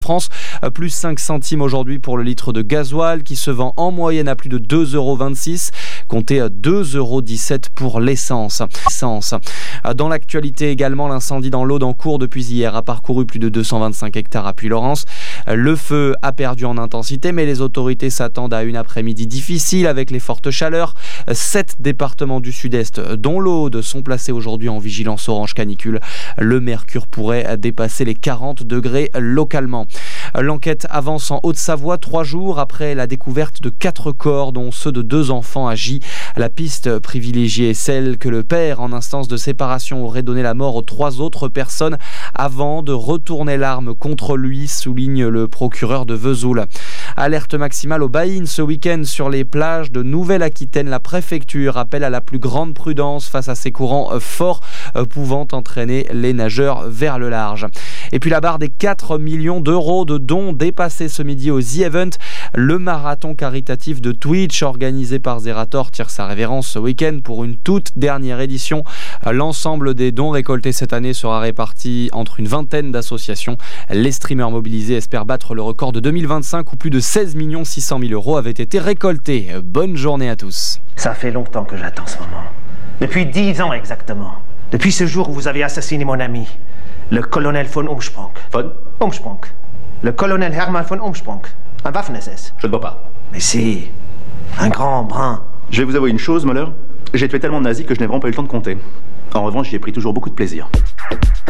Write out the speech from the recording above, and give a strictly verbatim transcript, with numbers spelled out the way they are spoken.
France, plus cinq centimes aujourd'hui pour le litre de gasoil qui se vend en moyenne à plus de deux euros vingt-six, comptez deux euros dix-sept pour l'essence. Dans l'actualité également, l'incendie dans l'Aude en cours depuis hier a parcouru plus de deux cent vingt-cinq hectares à Puylaurens. Le feu a perdu en intensité, mais les autorités s'attendent à une après-midi difficile avec les fortes chaleurs. Sept départements du sud-est, dont l'Aude, sont placés aujourd'hui en vigilance orange canicule. Le mercure pourrait dépasser les quarante degrés localement. L'enquête avance en Haute-Savoie, trois jours après la découverte de quatre corps, dont ceux de deux enfants âgés. La piste privilégiée est celle que le père, en instance de séparation, aurait donné la mort aux trois autres personnes avant de retourner l'arme contre lui, souligne le procureur de Vesoul. Alerte maximale au Baïn ce week-end sur les plages de Nouvelle-Aquitaine. La préfecture appelle à la plus grande prudence face à ces courants forts pouvant entraîner les nageurs vers le large. Et puis la barre des quatre millions d'euros de dons dépassés ce midi au The Event. Le marathon caritatif de Twitch organisé par Zerator tire sa révérence ce week-end pour une toute dernière édition. L'ensemble des dons récoltés cette année sera réparti entre une vingtaine d'associations. Les streamers mobilisés espèrent battre le record de deux mille vingt-cinq où plus de seize millions six cent mille euros avaient été récoltés. Bonne journée à tous. Ça fait longtemps que j'attends ce moment. Depuis dix ans exactement. Depuis ce jour où vous avez assassiné mon ami, le colonel von Umsprung. Von Umsprung. Le colonel Hermann von Umsprung. Un Waffen-S S. Je ne vois pas. Mais si. Un grand brun. Je vais vous avouer une chose, Muller. J'ai tué tellement de nazis que je n'ai vraiment pas eu le temps de compter. En revanche, j'y ai pris toujours beaucoup de plaisir.